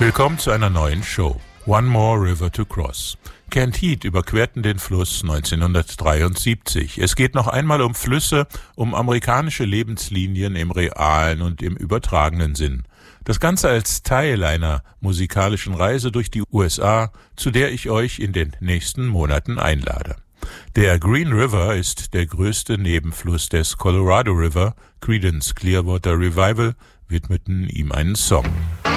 Willkommen zu einer neuen Show. One More River to Cross. Kent Heat überquerten den Fluss 1973. Es geht noch einmal um Flüsse, um amerikanische Lebenslinien im realen und im übertragenen Sinn. Das Ganze als Teil einer musikalischen Reise durch die USA, zu der ich euch in den nächsten Monaten einlade. Der Green River ist der größte Nebenfluss des Colorado River. Creedence Clearwater Revival widmeten ihm einen Song.